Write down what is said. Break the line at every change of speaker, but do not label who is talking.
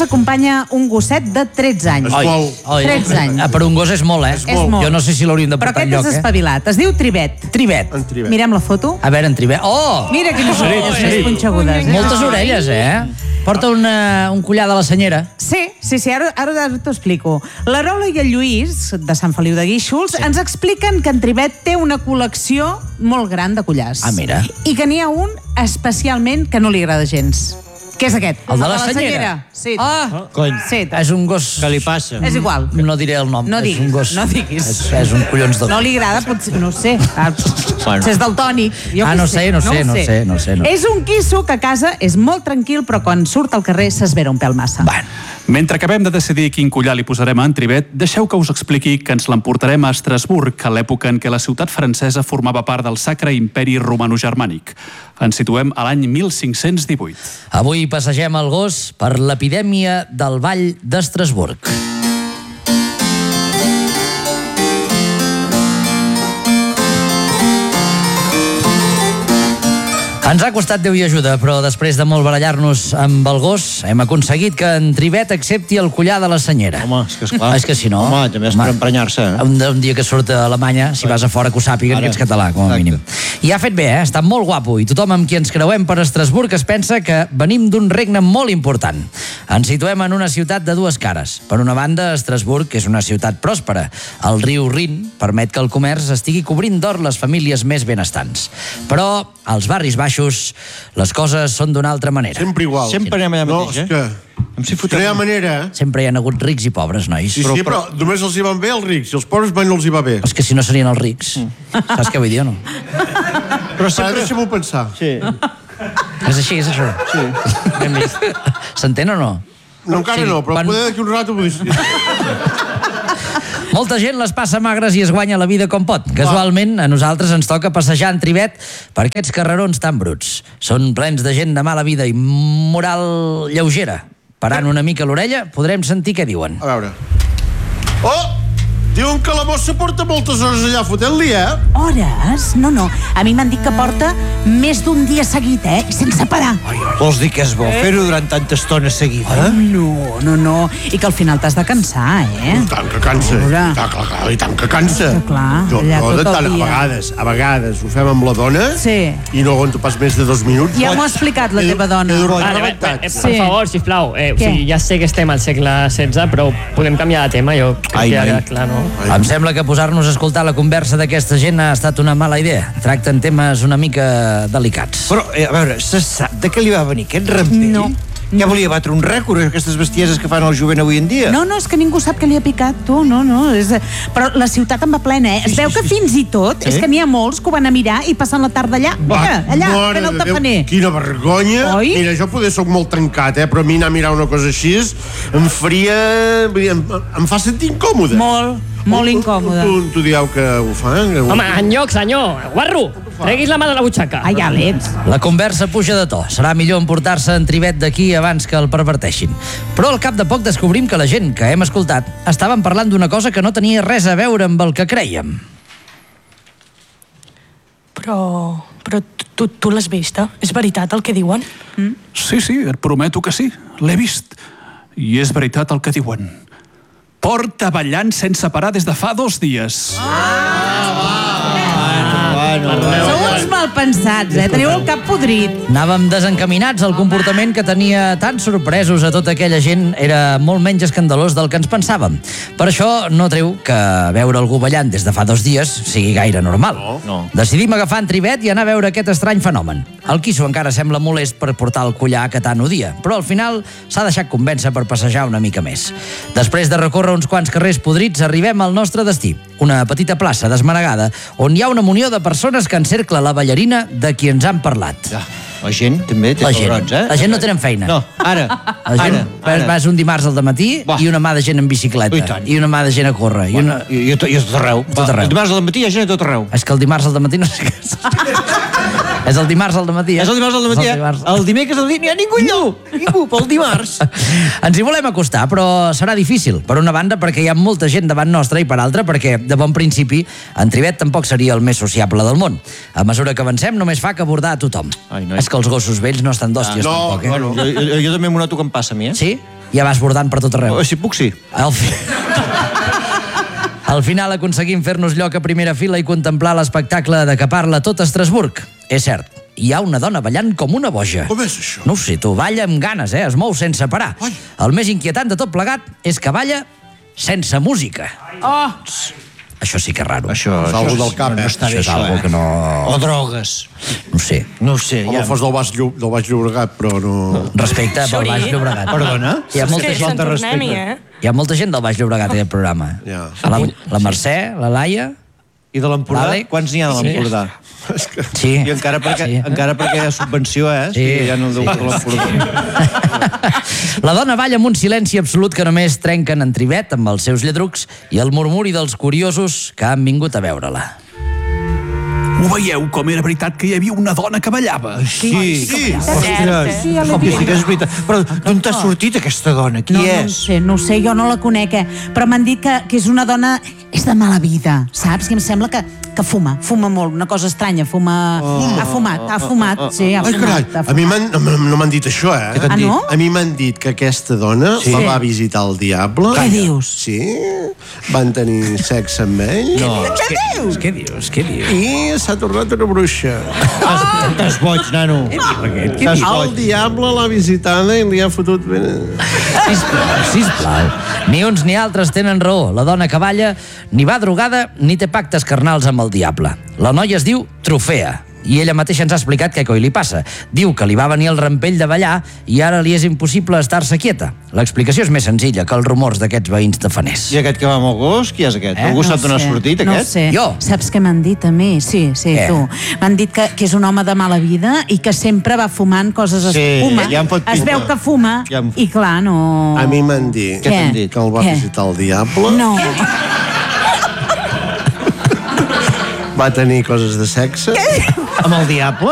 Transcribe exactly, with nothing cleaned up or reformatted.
ens acompanya un gosset de tretze anys.
És molt.
tretze anys.
Per un gos és molt, eh?
És molt.
Jo no sé si l'hauríem de
Però
portar
aquest
enlloc,
és
eh?
espavilat. Es diu Tribet.
Tribet.
En Tribet.
Mirem la foto.
A veure, en Tribet. Oh!
Mira quines orelles més punxegudes. Eh?
Moltes orelles, eh? Porta una, un collar de la senyera.
Sí, sí, sí, ara, ara t'ho explico. La Rola i el Lluís, de Sant Feliu de Guíxols, sí. ens expliquen que en Tribet té una col·lecció molt gran de collars.
Ah, mira.
I que n'hi ha un especialment que no li agrada gens. Què és aquest?
El de la senyera?
Sí.
Ah,
Cony,
Sí.
és un gos...
què li passa?
És igual.
No diré el nom.
No
és
diguis,
un gos...
no diguis.
És, és un collons de...
No li agrada, potser, no ho sé. Ah,
Bueno.
potser és daltònic. Jo
Ah,
què
no sé, no sé,
ho
no sé, no sé, no.
És un quisso que a casa és molt tranquil, però quan surt al carrer s'esvera un pèl massa.
Bueno.
Mentre acabem de decidir quin collar li posarem a en Tribet, deixeu que us expliqui que ens l'emportarem a Estrasburg, a l'època en què la ciutat francesa formava part del Sacre Imperi Romanogermànic. Ens situem a l'any mil cinc-cents divuit.
Avui passegem el gos per l'epidèmia del Vall d'Estrasburg. Ens ha costat Déu i ajuda, però després de molt barallar-nos amb el gos, hem aconseguit que en Tribet accepti el collar de la senyera.
Home, és que esclar.
És que si no...
Home, també és per emprenyar-se, eh?
Un, un dia que surt a Alemanya, si vas a fora, que ho sàpiguen
Ara.
que ets català, com a
Exacte.
mínim. I ha fet bé, eh? Està molt guapo, i tothom amb qui ens creuem per Estrasburg es pensa que venim d'un regne molt important. Ens situem en una ciutat de dues cares. Per una banda, Estrasburg és una ciutat pròspera. El riu Rin permet que el comerç estigui cobrint d'or les famílies més benestants. Però als barris baixos les coses són d'una altra manera.
Sempre igual.
Sempre anem allà
No,
mateix,
és
eh?
que...
Em si
No hi ha
fotem...
manera, eh?
Sempre hi ha hagut rics i pobres, nois.
Sí, sí, però només els hi van bé els rics, i els pobres mai no els hi va bé.
És que si no serien els rics. Saps què vull dir o no?
Però sempre... Deixa'm-ho pensar.
Sí,
És així, és això.
sí, ben vist.
S'entén o no?
No, encara
Sí,
no, però
quan-
poder d'aquí un rato vull dir...
Molta gent les passa magres i es guanya la vida com pot. Casualment, a nosaltres ens toca passejar en Tribet per aquests carrerons tan bruts. Són plens de gent de mala vida i moral lleugera. Parant una mica l'orella, podrem sentir què diuen.
A veure... Oh! Diuen que la bossa porta moltes hores allà fotent-li, eh?
Hores? No, no. A mi m'han dit que porta més d'un dia seguit, eh? I sense parar.
Vols dir que és bo fer-ho durant tanta estona seguida?
No, no, no. I que al final t'has de cansar, eh?
I tant que cansa.
Veure.
I tant, clar, i tant que cansa.
Clar, clar,
Jo,
allà
jo
tot
de
el
tant, a
dia.
vegades, a vegades ho fem amb la dona
Sí.
i no aguanto pas més de dos minuts.
Ja m'ho ha explicat la
He-
teva dona.
he dormit
Vale,
rebentat.
eh, eh,
Sí.
per favor, sisplau, eh, o
Què?
sigui, ja sé que estem al segle setze, però podem canviar de tema, jo crec
Ai,
que ara,
noi.
clar, no?
Em sembla que posar-nos a escoltar la conversa d'aquesta gent ha estat una mala idea. Tracten temes una mica delicats.
Però, eh, a veure, se sap de què li va venir aquest rampell?
No.
Ja volia batre un rècord, aquestes bestieses que fan el jovent avui en dia?
No, no, és que ningú sap que li ha picat, tu, no, no. És... Però la ciutat en va plena, eh? Es veu que fins i tot és que n'hi ha molts que ho van a mirar i passen la tarda allà, allà, allà,
Mare
fent el
de Déu,
tafaner.
quina vergonya.
Oi?
Mira, jo poder soc molt trencat, eh? Però a mi anar a mirar una cosa així em faria... vull dir, Em, em fa sentir incòmode.
Molt, molt incòmode.
Tu, tu dieu que ho fa? Que ho...
Home, enlloc, senyor! Guarro! Treguis la mà de la butxaca.
Ai, Àlex.
La conversa puja de to. Serà millor emportar-se en Tribet d'aquí abans que el perverteixin. Però al cap de poc descobrim que la gent que hem escoltat estaven parlant d'una cosa que no tenia res a veure amb el que creiem.
Però... però tu, tu l'has vista? És veritat el que diuen?
Sí, sí, et prometo que sí. L'he vist. I és veritat el que diuen. Porta ballant sense parar des de fa dos dies.
Sou uns malpensats, eh? Teniu el cap podrit.
Anàvem desencaminats. El comportament que tenia tan sorpresos a tota aquella gent era molt menys escandalós del que ens pensàvem. Per això no treu que veure algú ballant des de fa dos dies sigui gaire normal.
No, no.
Decidim agafar en Tribet i anar a veure aquest estrany fenomen. El quisso encara sembla molest per portar el collar que tant odia, però al final s'ha deixat convèncer per passejar una mica més. Després de recórrer uns quants carrers podrits, arribem al nostre destí, una petita plaça desmanegada on hi ha una munió de persones que encercla la ballarina de qui ens han parlat.
Ja, la gent també té
La gent,
cabrons, eh?
la gent no tenen feina.
No, ara,
La gent,
ara, ara.
vas un dimarts al dematí
Va.
i una mà de gent en bicicleta.
I tant.
I una mà de gent a córrer. I una...
I, i, a tot- i a tot arreu.
Tot arreu.
El dimarts al matí hi ha gent a tot arreu.
És que el dimarts al dematí no sé què és. És el dimarts al dematí, eh?
És el dimarts al matí,
És
eh?
el dimarts.
El dimecres al dia n'hi ha ningú enlloc. Ningú, pel dimarts.
Ens hi volem acostar, però serà difícil. Per una banda, perquè hi ha molta gent davant nostra, i per altra, perquè, de bon principi, en Tribet tampoc seria el més sociable del món. A mesura que avancem, només fa que abordar a tothom.
Ai, noi.
És que els gossos vells no estan d'hòsties,
No,
tampoc, eh?
Bueno, jo, jo, jo també m'ho noto que em passa a mi, eh?
Sí? ja vas bordant per tot arreu.
Oh, si puc, sí.
Al, fi... Al final aconseguim fer-nos lloc a primera fila i contemplar l'espectacle de que parla tot Estrasburg. És cert, hi ha una dona ballant com una boja.
Com és això?
No ho sé, tu, balla amb ganes, eh? Es mou sense parar.
Ai.
El més inquietant de tot plegat és que balla sense música.
Oh!
Això sí que és raro.
Això,
És algo del cap,
no
eh?
està bé,
Això és
això,
algo
eh?
que no...
O drogues.
No ho sé.
No ho sé,
Home,
ja.
fos del Baix, Llo- del Baix Llobregat, però no...
Respecte pel Baix Llobregat.
Perdona?
Hi ha molta
Que
gent,
Sant Tornem-hi, eh?
hi ha molta gent del Baix Llobregat, aquest programa.
Ja.
La, la Mercè, la Laia...
I de l'Empordà?
L'Àlex?
Quants n'hi ha de l'Empordà?
Sí.
I encara perquè,
Sí.
encara perquè hi ha subvenció, eh?
Sí.
Ja no deu de l'Empordà.
La dona balla amb un silenci absolut que només trenquen en Trivet amb els seus lladrucs i el murmuri dels curiosos que han vingut a veure-la.
Ho veieu, com era veritat que hi havia una dona que ballava?
Sí, sí.
Ostres.
Sí, ja l'he
Com que
vist.
sí que és veritat. Però d'on t'ha sortit aquesta dona? Qui
No, no ho
és?
sé, no ho sé, jo no la conec, eh? Però m'han dit que, que és una dona... És de mala vida, saps? Que em sembla que, que fuma, fuma molt, una cosa estranya, fuma... Ha fumat, ha fumat, sí, ha
Ai, carai,
fumat. ha
a mi
fumat.
m'han- no, no m'han dit això, eh?
Ah, no?
A mi m'han dit que aquesta dona
Sí.
la va visitar el diable.
Què dius?
Sí, van tenir sexe amb ell.
No.
Què dius?
Què dius? Què dius?
I s'ha tornat una bruixa.
Estàs boig, nano. Estàs
El
boig.
diable l'ha visitada i li ha fotut... Ben...
Sisplau, sisplau. Ni uns ni altres tenen raó. La dona que balla ni va drogada ni té pactes carnals amb el diable. La noia es diu Trofea i ella mateixa ens ha explicat què coi li passa. Diu que li va venir el rampell de ballar i ara li és impossible estar-se quieta. L'explicació és més senzilla que els rumors d'aquests veïns tafaners.
I aquest que va amb el gos, qui és aquest?
Eh?
Algú
No
sap d'on ha
sé,
sortit,
no
aquest?
sé.
Jo.
Saps què m'han dit a mi? Sí, sí,
Què?
tu. M'han dit que, que és un home de mala vida i que sempre va fumant coses... Es
Sí,
fuma,
ja em pot
es
pintar.
veu que fuma
Ja em-
i clar, no...
A mi m'han dit
Què t'han dit?
que el va
Què?
visitar el diable,
No.
va tenir coses de sexe.
Amb el diable?